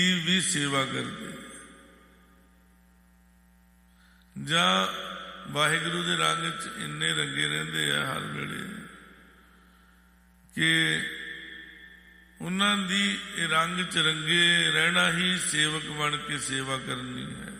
ਵੀ ਸੇਵਾ ਕਰਦੇ, ਜਾਂ ਵਾਹਿਗੁਰੂ ਦੇ ਰੰਗ 'ਚ ਇੰਨੇ ਰੰਗੇ ਰਹਿੰਦੇ ਆ ਹਰ ਵੇਲੇ ਕਿ ਉਹਨਾਂ ਦੀ ਰੰਗ 'ਚ ਰੰਗੇ ਰਹਿਣਾ ਹੀ ਸੇਵਕ ਬਣ ਕੇ ਸੇਵਾ ਕਰਨੀ ਹੈ।